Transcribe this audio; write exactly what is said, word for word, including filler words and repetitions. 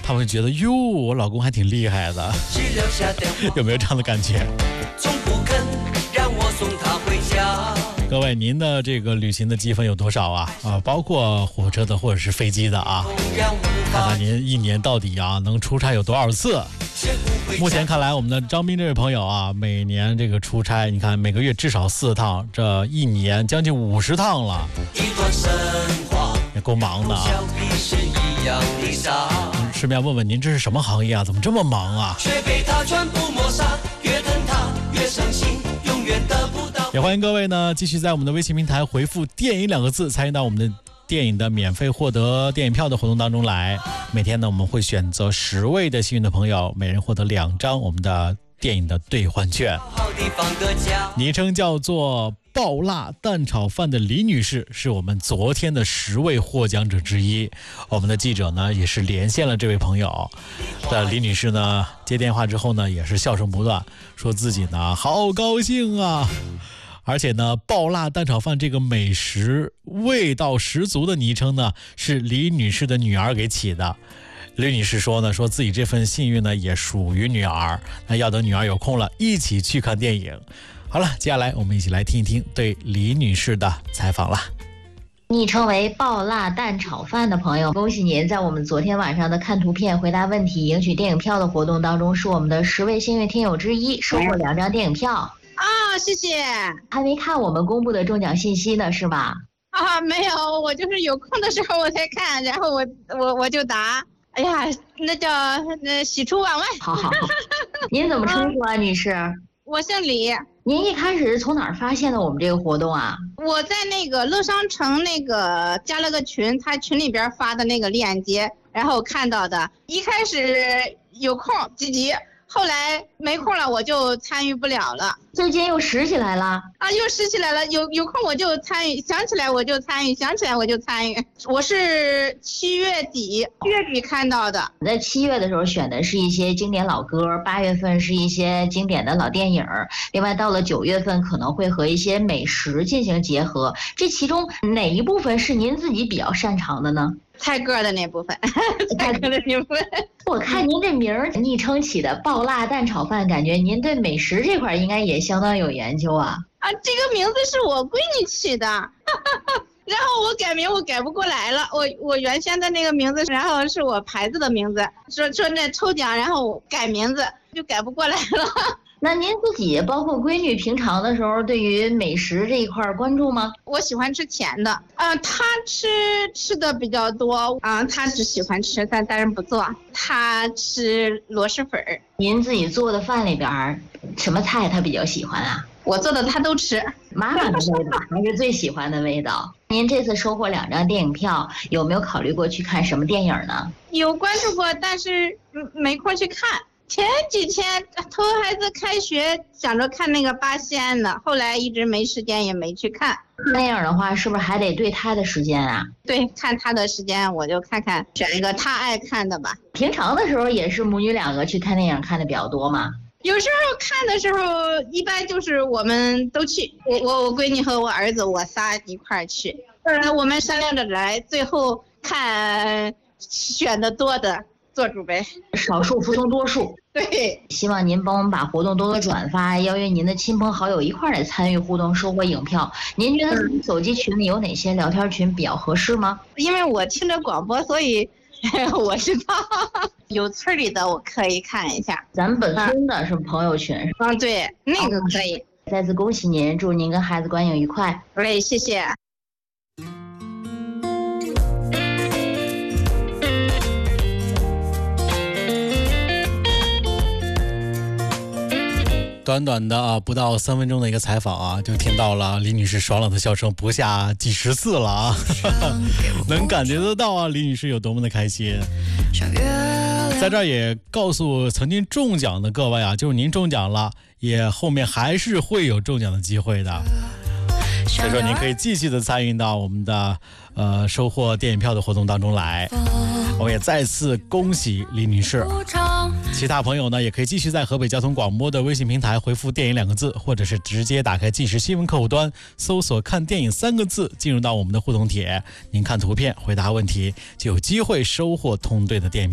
他会觉得哟，我老公还挺厉害的，有没有这样的感觉？ 从不肯让我送他回家。 各位，您的这个旅行的积分有多少啊？啊，包括火车的或者是飞机的啊？看看您一年到底啊能出差有多少次？目前看来，我们的张斌这位朋友啊，每年这个出差，你看每个月至少四趟，这一年将近五十趟了，也够忙的啊。顺便问问您，这是什么行业啊？怎么这么忙啊？却被他全部抹杀，越疼他越伤心，永远得不到。也欢迎各位呢继续在我们的微信平台回复电影两个字，参与到我们的电影的免费获得电影票的活动当中来。每天呢我们会选择十位的幸运的朋友，每人获得两张我们的电影的兑换券。昵称叫做爆辣蛋炒饭的李女士是我们昨天的十位获奖者之一。我们的记者呢也是连线了这位朋友，但李女士呢接电话之后呢也是笑声不断，说自己呢好高兴啊。而且呢，爆辣蛋炒饭这个美食味道十足的昵称呢，是李女士的女儿给起的。李女士说呢，说自己这份幸运呢也属于女儿，那要等女儿有空了，一起去看电影。好了，接下来我们一起来听一听对李女士的采访了。 昵称为爆辣蛋炒饭的朋友，恭喜您在我们昨天晚上的看图片回答问题赢取电影票的活动当中是我们的十位幸运听友之一，收获两张电影票。 啊，谢谢。 还没看我们公布的中奖信息呢，是吧？ 啊，没有，我就是有空的时候我才看，然后我我我就答。哎呀，那叫那喜出望外。 好好好，您怎么称呼啊，女士？ 我姓李。 您一开始是从哪儿发现的我们这个活动啊？ 我在那个乐商城那个加了个群，他群里边发的那个链接，然后看到的。一开始有空积极。后来没空了，我就参与不了了。 最近又拾起来了啊，又拾起来了。有有空我就参与，想起来我就参与，想起来我就参与。我是七月底七月底看到的。 在七月的时候选的是一些经典老歌，八月份是一些经典的老电影，另外到了九月份可能会和一些美食进行结合。这其中哪一部分是您自己比较擅长的呢？ 猜歌的那部分，猜歌的那部分。 我看您这名儿昵称起的爆辣蛋炒饭，感觉您对美食这块应该也相当有研究啊。 啊，这个名字是我闺女起的，然后我改名我改不过来了，我我原先的那个名字，然后是我牌子的名字，说说那抽奖，然后改名字就改不过来了。 那您自己包括闺女平常的时候对于美食这一块关注吗？ 我喜欢吃甜的啊、呃，她吃吃的比较多啊、呃，她只喜欢吃，但但是不做。她吃螺蛳粉。 您自己做的饭里边什么菜她比较喜欢啊？ 我做的她都吃。 妈妈的味道还是最喜欢的味道。您这次收获两张电影票，有没有考虑过去看什么电影呢？ 有关注过，但是没空去看。前几天头孩子开学，想着看那个八仙的，后来一直没时间，也没去看。 那样的话，是不是还得对他的时间啊？ 对，看他的时间，我就看看选一个他爱看的吧。 平常的时候也是母女两个去看电影看的比较多吗？ 有时候看的时候，一般就是我们都去，我我我闺女和我儿子，我仨一块儿去。呃，我们商量着来，最后看选的多的做主呗， 少数服从多数。 对， 希望您帮我们把活动多多转发，邀约您的亲朋好友一块儿来参与互动，收获影票。您觉得手机群里有哪些聊天群比较合适吗？ 因为我听着广播，所以我知道有村里的我可以看一下。 咱们本村的是朋友群。 嗯，对，那个可以。 再次恭喜您，祝您跟孩子观影愉快。 哎，谢谢。 短短的啊，不到三分钟的一个采访啊，就听到了李女士爽朗的笑声不下几十次了啊，能感觉得到啊，李女士有多么的开心。在这儿也告诉曾经中奖的各位啊，就是您中奖了，也后面还是会有中奖的机会的。所以说您可以继续的参与到我们的呃收获电影票的活动当中来。我也再次恭喜李女士。其他朋友呢，也可以继续在河北交通广播的微信平台回复电影两个字，或者是直接打开即时新闻客户端搜索看电影三个字，进入到我们的互动帖，您看图片回答问题就有机会收获通兑的电影